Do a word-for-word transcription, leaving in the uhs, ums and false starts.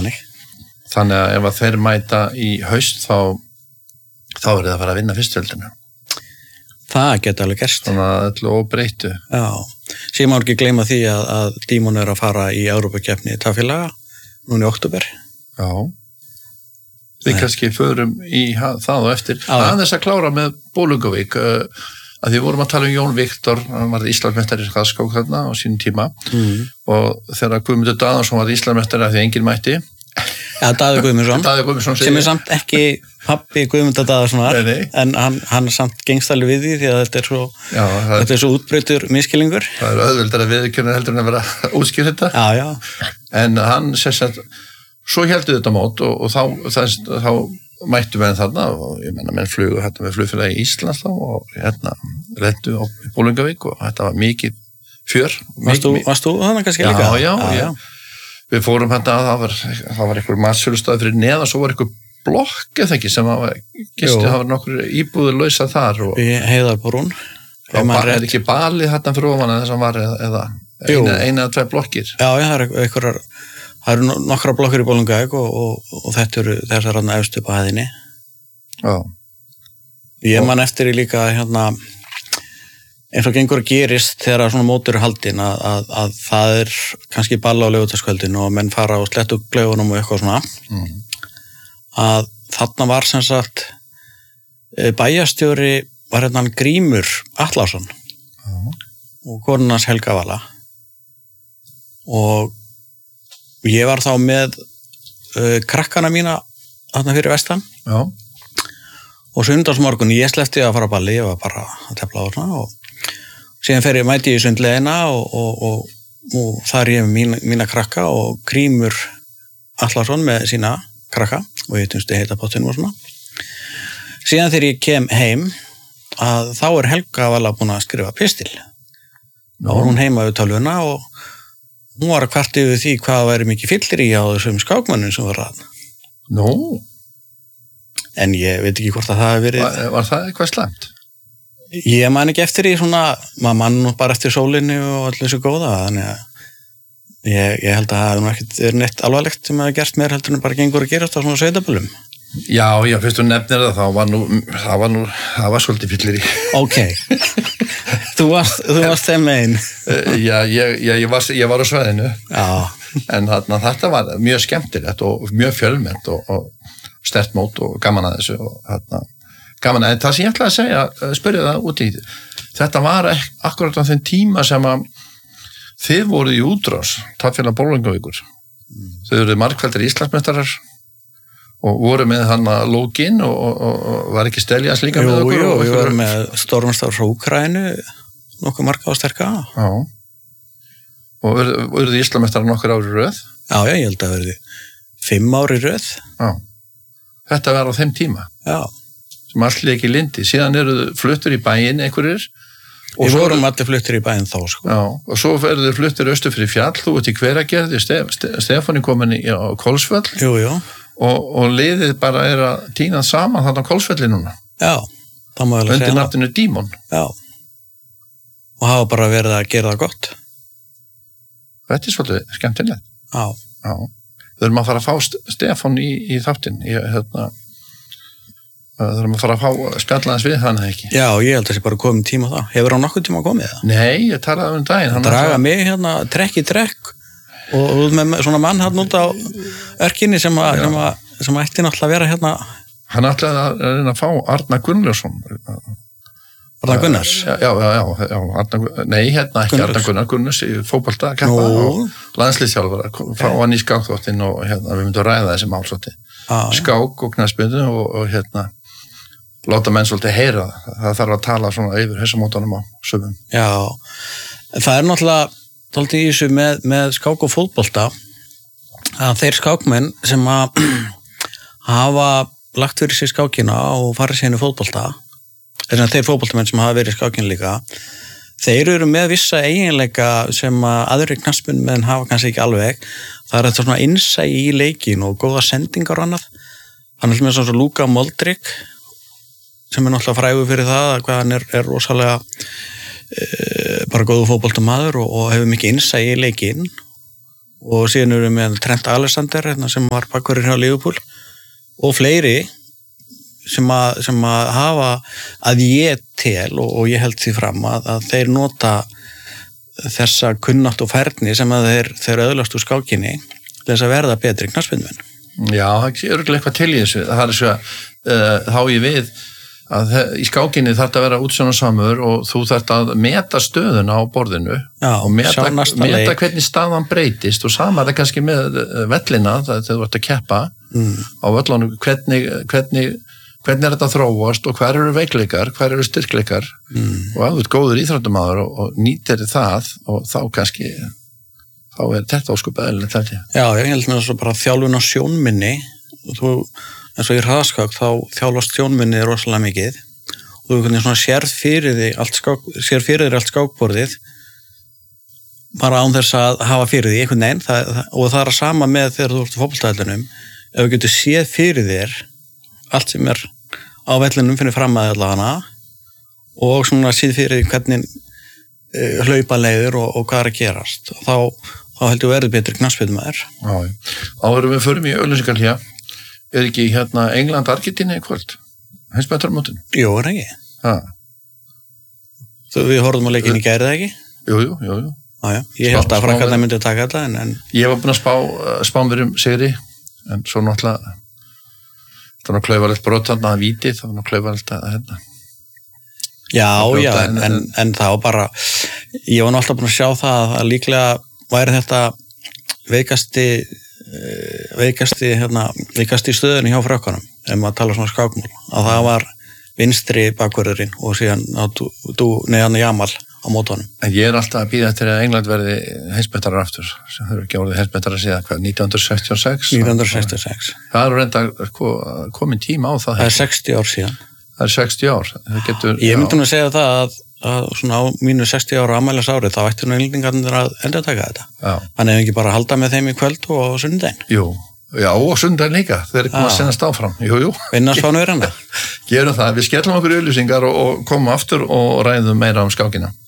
þannig. Þannig að ef að þeir mæta í haust þá þá er það að fara að vinna fyrstöldina. Það geta alveg gerst. Þannig að þetta er óbreyttu. Já, síðan má ekki gleyma því að, að Dímon er að fara í Evrópukeppni tafélaga núna í október. Já. Við kannski förum í það og eftir. Aðeins að klára með Bolungarvík, að því vorum að tala um Jón Viktor, hann var Íslandsmeistari í hraðskák þarna á sínum tíma mm. og þegar Guðmundur Daðarsson var Íslandsmeistari að því enginn mætti. Já, Daði Guðmundsson, Daði Guðmundsson sem er samt ekki pabbi Guðmundar Daðarssonar, en hann, hann samt gengst alveg við því því að þetta er svo, já, þetta er, er svo útbreytur miskilningur. Það er auðveldar að viðurkenna heldur en að vera útskýr þetta. Já, já. En hann sess að svo heldur þetta mót og, og þá, það, þá mættu við þarna og ég menna menn flugu hérna með flugfélagi í Íslands þá og hérna rendu á Bolungarvík og þetta var mikið fjör. Varst þú, varst þú þannig kannski líka? Já, já, já. já. Við fórum hérna að það var, það var einhver matsölustöð fyrir neðan, svo var einhver blokk eða ekki sem var gisti, það var nokkur íbúður lausa þar. Og, í Heiðarbrún. Það er ekki balið hérna fyrir ofan eða þess að var eða eina, eina eða tvei blokkir. Já, já, það er einhverjar, það eru nokkra blokkir í Bolungarvík og, og, og þetta eru þessar hérna efst upp á hæðinni. Já. Ég man eftir í líka hérna, eins og gengur að gerist þegar svona mótur er haldin að, að, að það er kannski balla á laugardagskvöldin og menn fara og sletta upp klaufunum og eitthvað svona mm. að þarna var sem sagt bæjarstjóri var hérna Grímur Atlason mm. og konunans Helga Vala og ég var þá með uh, krakkana mína þarna fyrir vestan Já. Og sundarsmorgun ég sleppti að fara að balli, ég var bara að tefla á svona og síðan fer ég mæti í sundlegina og, og, og, og þar ég með mína, mína krakka og Grímur Atlason með sína krakka og ég tunsti heita pottinum og svona. Síðan þegar ég kem heim að þá er Helga Vala búin að skrifa pistil. Þá var hún heima við tölvuna og hún var að kvarta yfir því hvað væri mikið fyllir í á þessum skákmönnum sem var að. Nú? En ég veit ekki hvort að það hefur verið. Var, var það eitthvað slæmt? Ég man ekki eftir því svona, maður mann nú bara eftir sólinni og allir þessu góða, þannig að ég, ég held að það hefði nú ekkert verið neitt alvarlegt sem hefði gert mér heldur en bara gengur að gerast á svona sveitaböllum. Já, já, fyrst þú nefnir það, þá var nú, það var nú, það var svolítið fyllir í. Ok, þú varst, þú varst þeim megin. Já, ég, ég, ég, var, ég var á sveðinu, já. En þarna, þetta var mjög skemmtilegt og mjög fjölmennt og, og sterkt mót og gaman að þessu og þarna, gaman, en það sem ég ætlaði að segja, spyrja það út í þetta var akkurat á þenn tíma sem að þið voruð í útrás tafélag Bolungarvíkur mm. þau voruð margfaldir Íslandsmeistarar og voru með hann að lógin og, og, og var ekki Steljas líka jú, með okkur? Jú, við vorum með Stormstaf frá Úkraínu nokkuð marga og sterka Já og voruð Íslandsmeistarar nokkur ári röð? Já, já, ég held að verði fimm ári röð Já, þetta var á þeim tíma? Já sem allir ekki lindi, síðan eru fluttur í bæinn einhverjir. Við vorum allir fluttur í bæinn þá, sko. Já, og svo eru þau fluttur austur fyrir fjall, þú ert í Hveragerði, Stef, Stefán er komin í á Kolsvöll. Jú, jú. Og, og liðið bara er að tínað saman þarna á Kolsvölli núna. Já, það má alveg segja. Undir nafninu Dímon. Já. Og hafa bara verið að gera það gott. Þetta er svolítið skemmtilegt. Já. Já. Þau erum að fara að fá Stefán í, í þáttinn, í hérna Það þurfum að fara að fá spjallaðans við þannig ekki. Já, ég held að það sé bara komið tíma á það. Hefur á nokkuð tíma komið það? Nei, ég talaði um daginn. Draga mig hérna, trekk í trekk og með svona mann hann út á örkinni sem að, sem að, sem að ætti náttúrulega að vera hérna. Hann ætlaði að reyna að fá Arnar Gunnlaugsson. Arnar Gunnars? Já, já, já, já Arnar, nei, hérna ekki Arnar Gunnar, Gunnars í fótbolta keppa og landslýsþjálfara, fá hann í skákþáttinn og hérna við myndum að ræða þessi málsótti. Skák og knattspyrnu og, og hérna láta menn svolítið heyra það þarf að tala svona yfir hessamótanum á sömum. Já, það er náttúrulega svolítið í þessu með, með skák og fótbolta að þeir skákmenn sem að hafa lagt fyrir sig skákina og farið sér inn í fótbolta þess að þeir fótboltamenn sem hafa verið í skákinu líka þeir eru með vissa eiginleika sem að aðri knattspyrnumenn hafa kannski ekki alveg það er þetta svona innsæi í leikin og góða sendingar og annað þannig með svona Luka Modric sem er náttúrulega frægur fyrir það að hvað hann er, er rosalega e, bara góðu fótboltamaður og, og hefur mikið innsæi í leikinn og síðan erum við með Trent Alexander hérna, sem var bakverður hjá Liverpool og fleiri sem að, sem að hafa að ég tel og, og ég held því fram að, að þeir nota þessa kunnátt og færni sem að þeir, þeir öðlast úr skákinni til þess að verða betri knattspyrnumenn. Já, það er örugglega eitthvað til í þessu. Það er svo að uh, þá ég við að í skákinni þarf að vera útsjónarsamur og þú þarf að meta stöðuna á borðinu. Já, og meta, meta hvernig staðan breytist og sama er það kannski með vellina þegar þú ert að keppa mm. á völlunum, hvernig, hvernig, hvernig er þetta að þróast og hver eru veikleikar, hver eru styrkleikar mm. og ef þú ert góður íþróttumaður og, og nýtir það og þá kannski þá er þetta óskup eðlilegt þetta. Já, ég held með þess að bara þjálfun á sjónminni og þú eins og í hraðskák þá þjálfast sjónminni rosalega mikið og þú hvernig svona sérð fyrir því allt skák, sér fyrir því allt skákborðið bara án þess að hafa fyrir því einhvern veginn það, það, og það er að sama með þegar þú ert á fótboltavellinum ef þú getur séð fyrir þér allt sem er á vellinum fyrir fram að allavega og svona séð fyrir því hvernig uh, hlaupa leiður og, og hvað er að gerast þá, þá heldur við verið betri knattspyrnumaður. Já, áður við förum í auglýsingar hér. Er ekki hérna England, Argentína í kvöld? Heimsmeistaramótinu? Jú, er ekki. Ha. Þú, við horfum að leikin í gærið ekki? Jú, jú, jú. jú. Já, já. Ég held að Frankarna myndi að taka þetta, en, en... Ég var búin að spá, spá mér um sigri, en svo náttúrulega, það var náttúrulega klaufarlegt brot þarna að víti, það var náttúrulega klaufarlegt að hérna. Já, já, en, en, en það var bara, ég var náttúrulega búin að sjá það að líklega væri þetta veikasti veikasti, hérna, veikasti stöðunni hjá frökkunum ef maður tala svona skákmál að það var vinstri bakvörðurinn og síðan þú neðan Jamal á mótunum. En ég er alltaf að býða eftir að England verði heimsmeistarar aftur sem þau eru ekki orðið heimsmeistarar síðan hvað, nítján hundruð sextíu og sex? nítján hundruð sextíu og sex. Það er reynda komin tíma á það. Það er sextíu ár síðan. Það er sextíu ár. Getur, ég myndi nú að segja það að, að svona á mínu sextíu ára afmælis árið þá ættu nú Englendingarnir að endurtaka þetta. Já. Þannig ef ekki bara halda með þeim í kvöld og sunnudaginn. Jú, já og sunnudaginn líka. Þeir eru komað að sennast áfram. Jú, jú. Vinna Spánverjana. Gerum það. Við skellum okkur í auglýsingar og, og komum aftur og ræðum meira um skákina.